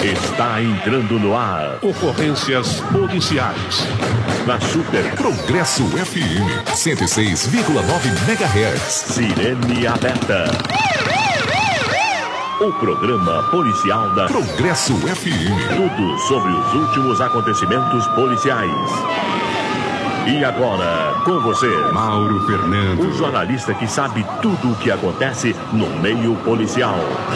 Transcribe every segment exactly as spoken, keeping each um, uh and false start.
Está entrando no ar. Ocorrências policiais. Na Super Progresso F M cento e seis vírgula nove megahertz. Sirene aberta. O programa policial da Progresso F M. Tudo sobre os últimos acontecimentos policiais. E agora, com você, Mauro Fernando, o jornalista que sabe tudo o que acontece no meio policial.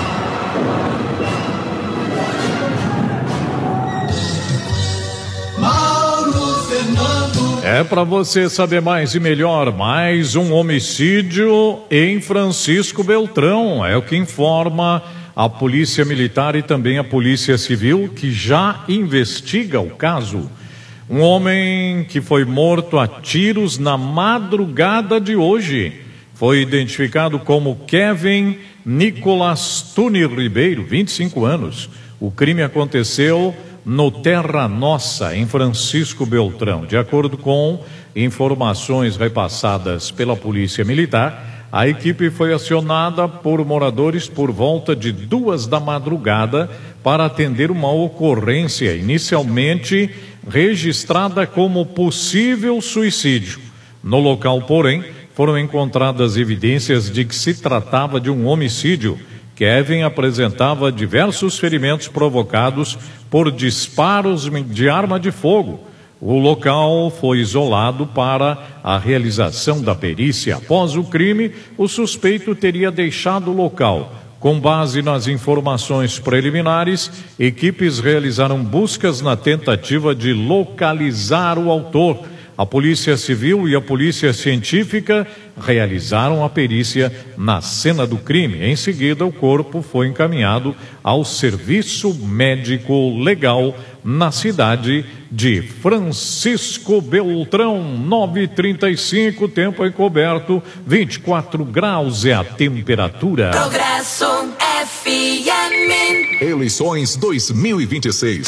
Mauro Fernando. É para você saber mais e melhor, mais um homicídio em Francisco Beltrão. É o que informa a Polícia Militar e também a Polícia Civil, que já investiga o caso. Um homem que foi morto a tiros na madrugada de hoje foi identificado como Kevin Nicolas Tuni Ribeiro, vinte e cinco anos. O crime aconteceu no Terra Nossa, em Francisco Beltrão. De acordo com informações repassadas pela Polícia Militar, a equipe foi acionada por moradores por volta de duas da madrugada para atender uma ocorrência inicialmente registrada como possível suicídio. No local, porém, foram encontradas evidências de que se tratava de um homicídio. Kevin apresentava diversos ferimentos provocados por disparos de arma de fogo. O local foi isolado para a realização da perícia. Após o crime, o suspeito teria deixado o local. Com base nas informações preliminares, equipes realizaram buscas na tentativa de localizar o autor. A Polícia Civil e a Polícia Científica realizaram a perícia na cena do crime. Em seguida, o corpo foi encaminhado ao Serviço Médico Legal na cidade de Francisco Beltrão. Nove e trinta e cinco, tempo encoberto, vinte e quatro graus é a temperatura. Progresso F M. Eleições dois mil e vinte e seis.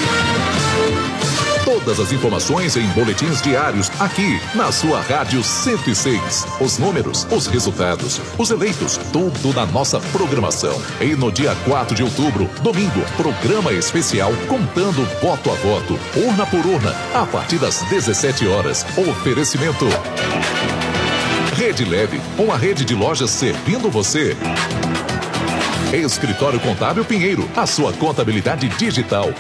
Todas as informações em boletins diários aqui na sua Rádio cento e seis. Os números, os resultados, os eleitos, tudo na nossa programação. E no dia quatro de outubro, domingo, programa especial contando voto a voto, urna por urna, a partir das dezessete horas. Oferecimento Rede Leve, uma rede de lojas servindo você. Escritório Contábil Pinheiro, a sua contabilidade digital.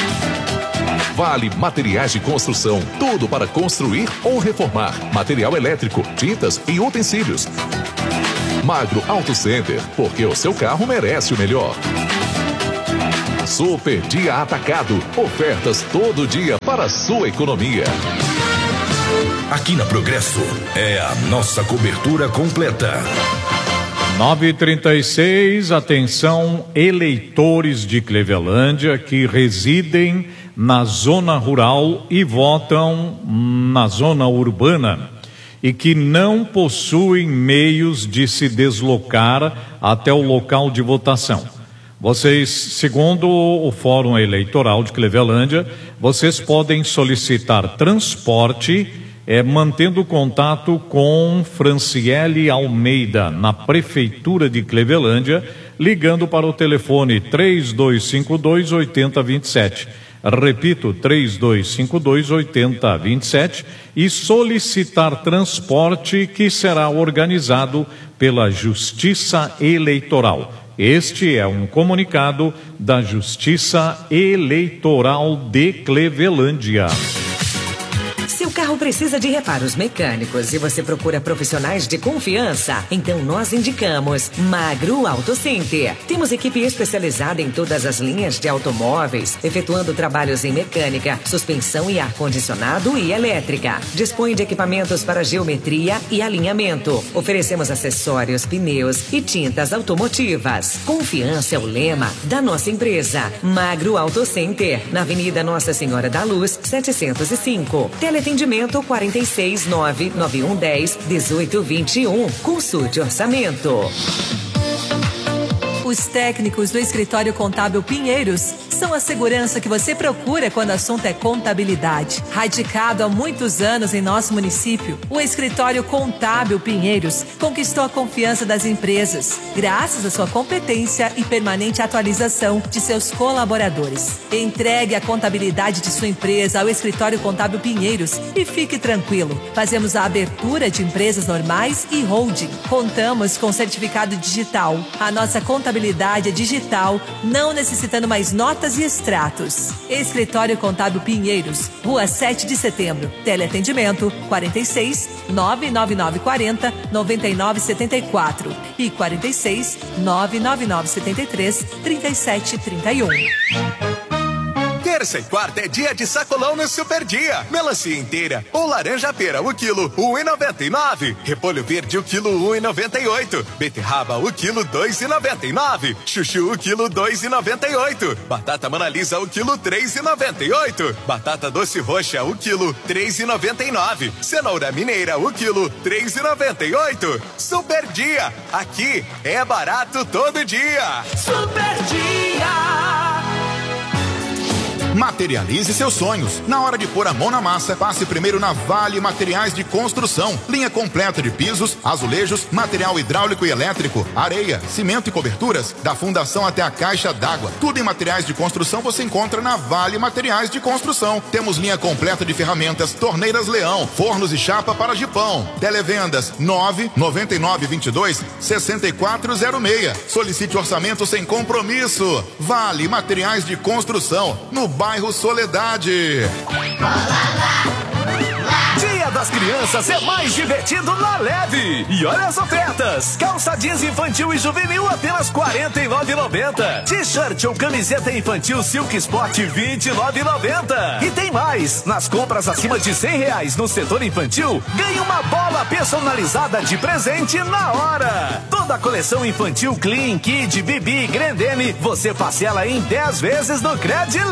Vale Materiais de Construção, tudo para construir ou reformar. Material elétrico, tintas e utensílios. Magro Auto Center, porque o seu carro merece o melhor. Super Dia Atacado, ofertas todo dia para a sua economia. Aqui na Progresso é a nossa cobertura completa. nove e trinta e seis, atenção, eleitores de Clevelândia que residem na zona rural e votam na zona urbana e que não possuem meios de se deslocar até o local de votação. Vocês, segundo o Fórum Eleitoral de Clevelândia, vocês podem solicitar transporte É, mantendo contato com Franciele Almeida, na Prefeitura de Clevelândia, ligando para o telefone três dois cinco dois, oito zero dois sete. Repito, três dois cinco dois, oito zero dois sete, e solicitar transporte que será organizado pela Justiça Eleitoral. Este é um comunicado da Justiça Eleitoral de Clevelândia. Seu carro precisa de reparos mecânicos e você procura profissionais de confiança? Então nós indicamos Magro Auto Center. Temos equipe especializada em todas as linhas de automóveis, efetuando trabalhos em mecânica, suspensão e ar-condicionado e elétrica. Dispõe de equipamentos para geometria e alinhamento. Oferecemos acessórios, pneus e tintas automotivas. Confiança é o lema da nossa empresa. Magro Auto Center, na Avenida Nossa Senhora da Luz, setecentos e cinco. Teleatendimento quarenta e seis, nove nove um dez, dezoito vinte e um. Consulte orçamento. O Os técnicos do Escritório Contábil Pinheiros são a segurança que você procura quando o assunto é contabilidade. Radicado há muitos anos em nosso município, o Escritório Contábil Pinheiros conquistou a confiança das empresas, graças à sua competência e permanente atualização de seus colaboradores. Entregue a contabilidade de sua empresa ao Escritório Contábil Pinheiros e fique tranquilo. Fazemos a abertura de empresas normais e holding. Contamos com certificado digital. A nossa contabilidade é digital, não necessitando mais notas e extratos. Escritório Contábil Pinheiros, Rua sete de Setembro. Teleatendimento quarenta e seis, nove nove nove quarenta, noventa e nove setenta e quatro e quarenta e seis, nove nove nove setenta e três, trinta e sete trinta e um. Terça e quarta é dia de sacolão no Super Dia. Melancia inteira ou laranja pera o quilo um e noventa e nove. Repolho verde o quilo um e noventa e oito. Beterraba o quilo dois e noventa e nove. Chuchu o quilo dois e noventa e oito. Batata Monalisa o quilo três e noventa e oito. Batata doce roxa o quilo três e noventa e nove. Cenoura mineira o quilo três e noventa e oito. Super Dia, aqui é barato todo dia. Super Dia. Materialize seus sonhos. Na hora de pôr a mão na massa, passe primeiro na Vale Materiais de Construção. Linha completa de pisos, azulejos, material hidráulico e elétrico, areia, cimento e coberturas, da fundação até a caixa d'água. Tudo em materiais de construção você encontra na Vale Materiais de Construção. Temos linha completa de ferramentas, torneiras Leão, fornos e chapa para jipão. Televendas nove nove nove dois dois, seis quatro zero seis. Solicite orçamento sem compromisso. Vale Materiais de Construção, no bairro Soledade. Dia das Crianças é mais divertido na Leve. E olha as ofertas. Calça jeans infantil e juvenil apenas quarenta e nove reais e noventa centavos. T-shirt ou camiseta infantil Silk Sport vinte e nove reais e noventa centavos. E tem mais. Nas compras acima de cem reais no setor infantil, ganhe uma bola personalizada de presente na hora. Toda a coleção infantil Clean, Kid, Bibi, Grandene, você parcela em dez vezes no Credileve.